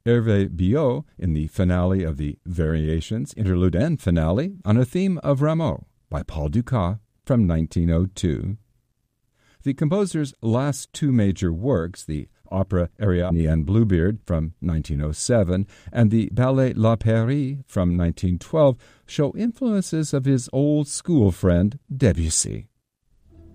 Hervé Biot in the finale of the Variations, Interlude and Finale on a theme of Rameau by Paul Dukas from 1902. The composer's last two major works, the opera Ariadne and Bluebeard from 1907 and the ballet La Pairie from 1912, show influences of his old school friend Debussy.